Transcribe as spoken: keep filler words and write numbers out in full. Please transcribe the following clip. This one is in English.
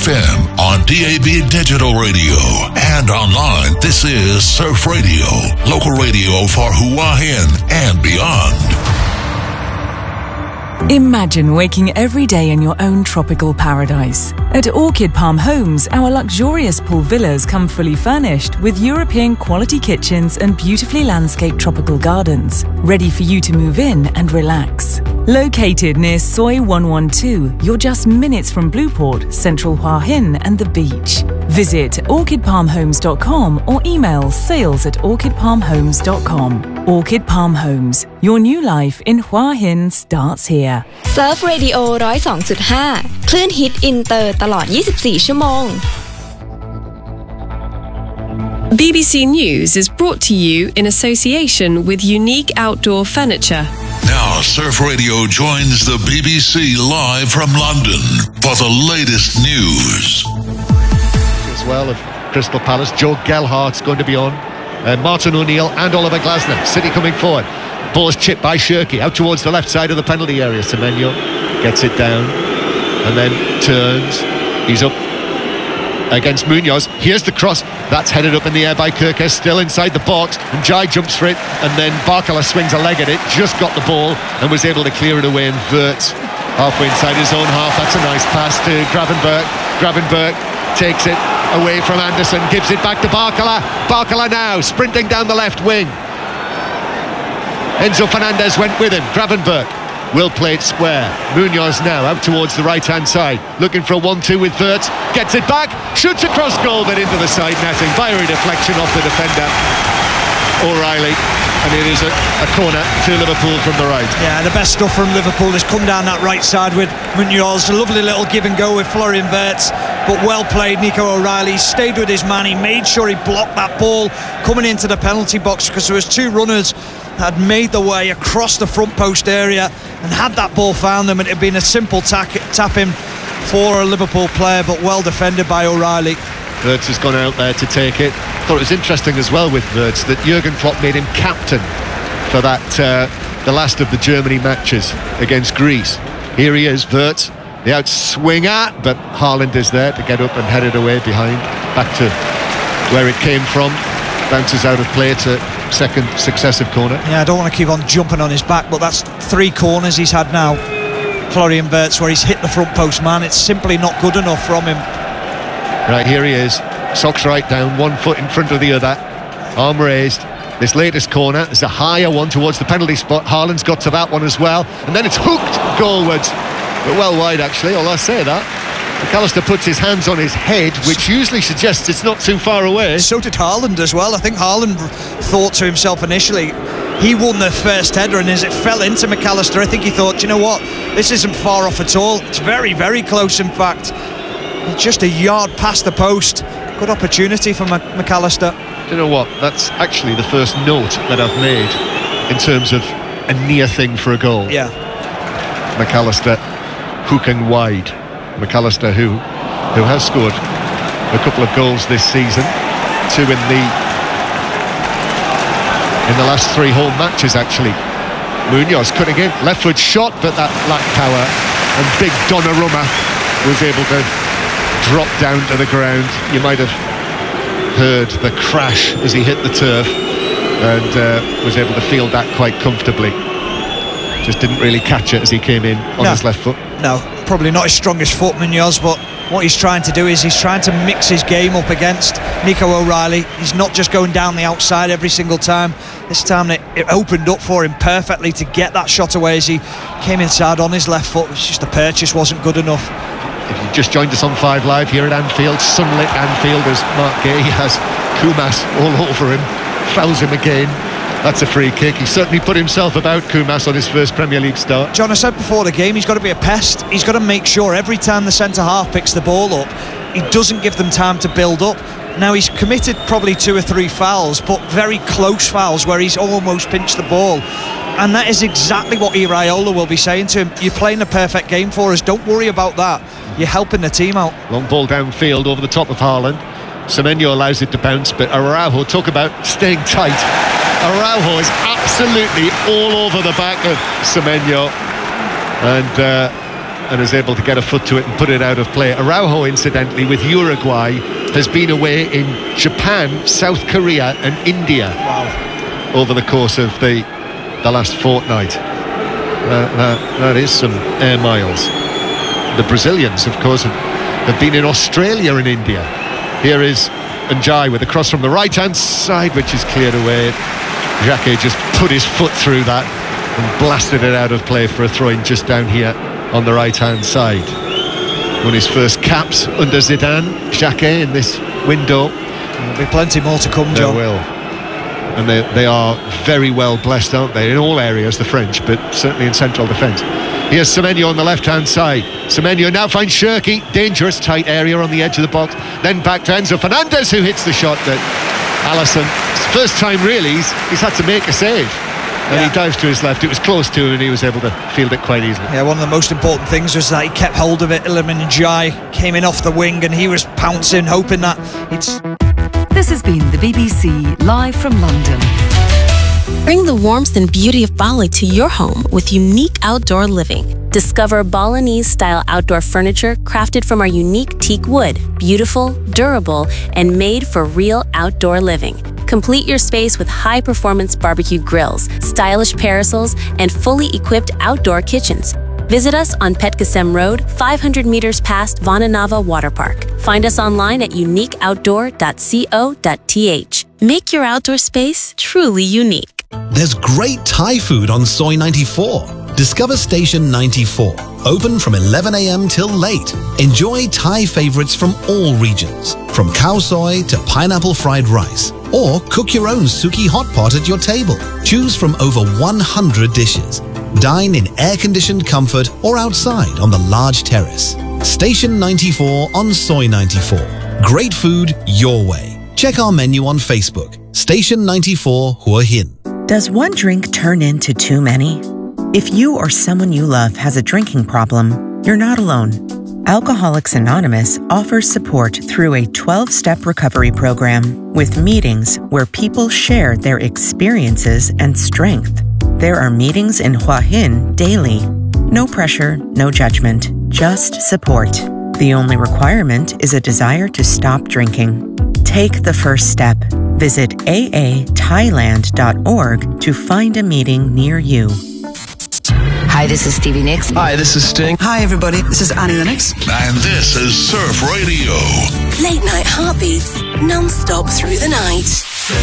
M, on D A B digital radio, and online. This is Surf Radio, local radio for Hua Hin and beyond. Imagine waking every day in your own tropical paradise. At Orchid Palm Homes, our luxurious pool villas come fully furnished with European quality kitchens and beautifully landscaped tropical gardens, ready for you to move in and relax. Located near Soi one one two, you're just minutes from Blueport, Central Hua Hin and the beach. Visit orchid palm homes dot com or email sales at orchid palm homes dot com. Orchid Palm Homes, your new life in Hua Hin starts here. Surf Radio หนึ่งศูนย์สองจุดห้า คลื่นฮิตอินเตอร์ตลอดยี่สิบสี่ชั่วโมง B B C News is brought to you in association with Unique Outdoor Furniture. Now, Surf Radio joins the B B C live from London for the latest news. As well of Crystal Palace, Joe Gelhart's going to be on. Uh, Martin O'Neill and Oliver Glasner. City coming forward. Ball is chipped by Shirky out towards the left side of the penalty area. Semenyo gets it down and then turns. He's up against Munoz. Here's the cross. That's headed up in the air by Kirkes, still inside the box. And Jai jumps for it. And then Barkala swings a leg at it. Just got the ball and was able to clear it away. And Wirtz halfway inside his own half. That's a nice pass to Gravenberg. Gravenberg takes it away from Anderson, gives it back to Barkala. Barkala now sprinting down the left wing. Enzo Fernandez went with him. Gravenberg will play it square. Munoz now out towards the right hand side, looking for a one two with Wirtz. Gets it back, shoots across goal, but into the side netting by a deflection off the defender O'Reilly. And it is a, a corner to Liverpool from the right. Yeah, the best stuff from Liverpool has come down that right side with Munoz. A lovely little give and go with Florian Wirtz, but well played. Nico O'Reilly stayed with his man. He made sure he blocked that ball coming into the penalty box, because there was two runners that had made the way across the front post area, and had that ball found them, it had been a simple tack, tap in for a Liverpool player, but well defended by O'Reilly. Wirtz has gone out there to take it. Thought it was interesting as well with Wirtz that Jurgen Klopp made him captain for that uh, the last of the Germany matches against Greece. Here he is, Wirtz, the outswinger, but Haaland is there to get up and head it away behind, back to where it came from. Bounces out of play to second successive corner. Yeah, I don't want to keep on jumping on his back, but that's three corners he's had now, Florian Wirtz, where he's hit the front post man. It's simply not good enough from him. Right, here he is, socks right down, one foot in front of the other, arm raised. This latest corner is a higher one towards the penalty spot. Haaland's got to that one as well, and then it's hooked goalwards, but well wide actually. Although I say that, McAllister puts his hands on his head, which usually suggests it's not too far away. So did Haaland as well. I think Haaland thought to himself initially, he won the first header, and as it fell into McAllister, I think he thought, you know what, this isn't far off at all. It's very, very close in fact. Just a yard past the post. Good opportunity for McAllister. Do you know what? That's actually the first note that I've made in terms of a near thing for a goal. Yeah. McAllister hooking wide. McAllister, who who has scored a couple of goals this season, two in the in the last three home matches actually. Munoz cutting in, left foot shot, but that lacked power, and big Donnarumma was able to drop down to the ground. You might have heard the crash as he hit the turf, and uh, was able to field that quite comfortably. Just didn't really catch it as he came in on no. his left foot. No, probably not his strongest foot, Munoz, but what he's trying to do is he's trying to mix his game up against Nico O'Reilly. He's not just going down the outside every single time. This time it, it opened up for him perfectly to get that shot away as he came inside on his left foot. It's just the purchase wasn't good enough. If you just joined us on Five Live here at Anfield, sunlit Anfield, as Mark Gay has Koumas all over him, fouls him again. That's a free kick. He certainly put himself about, Koumas, on his first Premier League start. John, I said before the game, he's got to be a pest. He's got to make sure every time the centre-half picks the ball up, he doesn't give them time to build up. Now, he's committed probably two or three fouls, but very close fouls where he's almost pinched the ball. And that is exactly what Iraola will be saying to him. You're playing a perfect game for us. Don't worry about that. You're helping the team out. Long ball downfield over the top of Haaland. Semenyo allows it to bounce, but Araujo, talk about staying tight. Araujo is absolutely all over the back of Semenyo, and uh, and is able to get a foot to it and put it out of play. Araujo, incidentally, with Uruguay, has been away in Japan, South Korea and India. Wow. Over the course of the the last fortnight. Uh, that, that is some air miles. The Brazilians, of course, have, have been in Australia and India. Here is Njai with a cross from the right-hand side, which is cleared away. Jacquet just put his foot through that and blasted it out of play for a throw-in just down here on the right-hand side. Won his first caps under Zidane, Jacquet, in this window. There'll be plenty more to come, John. There will. And they, they are very well blessed, aren't they? In all areas, the French, but certainly in central defence. Here's Semenyo on the left-hand side. Semenyo now finds Shirky. Dangerous, tight area on the edge of the box. Then back to Enzo Fernandez, who hits the shot that Alisson, first time really, he's, he's had to make a save. And yeah. He dives to his left. It was close to him and he was able to field it quite easily. Yeah, one of the most important things was that he kept hold of it. Iliman Ndiaye came in off the wing and he was pouncing, hoping that it's... This has been the B B C live from London. Bring the warmth and beauty of Bali to your home with unique outdoor living. Discover Balinese-style outdoor furniture crafted from our unique teak wood, beautiful, durable, and made for real outdoor living. Complete your space with high-performance barbecue grills, stylish parasols, and fully equipped outdoor kitchens. Visit us on Petkasem Road, five hundred meters past Vananava Water Park. Find us online at unique outdoor dot co dot t h. Make your outdoor space truly unique. There's great Thai food on Soy ninety-four. Discover Station ninety-four. Open from eleven a m till late. Enjoy Thai favorites from all regions, from cow soy to pineapple fried rice. Or cook your own Suki hot pot at your table. Choose from over one hundred dishes. Dine in air-conditioned comfort or outside on the large terrace. Station ninety-four on Soy ninety-four. Great food your way. Check our menu on Facebook. Station ninety-four Hua Hin. Does one drink turn into too many? If you or someone you love has a drinking problem, you're not alone. Alcoholics Anonymous offers support through a twelve-step recovery program with meetings where people share their experiences and strength. There are meetings in Hua Hin daily. No pressure, no judgment, just support. The only requirement is a desire to stop drinking. Take the first step. Visit a a thailand dot org to find a meeting near you. Hi, this is Stevie Nicks. Hi, this is Sting. Hi, everybody. This is Annie Lennox. And this is Surf Radio. Late night heartbeats, non-stop through the night.